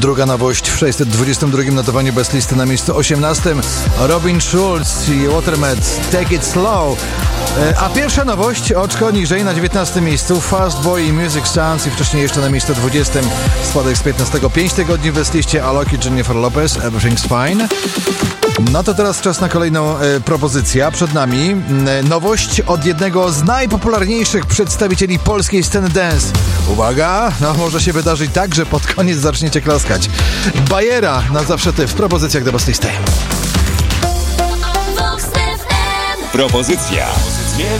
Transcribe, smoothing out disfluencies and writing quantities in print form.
Druga nowość w 622 notowaniu bez listy na miejscu 18. Robin Schulz i Watermed Take It Slow. A pierwsza nowość, oczko niżej, na 19 miejscu Fast Boy i Music Sounds i wcześniej jeszcze na miejscu 20. Spadek z 15. 5 tygodni bez liście Alok i Jennifer Lopez, Everything's Fine. No to teraz czas na kolejną propozycję. Przed nami nowość od jednego z najpopularniejszych przedstawicieli polskiej sceny dance. Uwaga, no może się wydarzyć tak, że pod koniec zaczniecie klaskać. Bajera na zawsze ty w propozycjach do Best Listy. Propozycja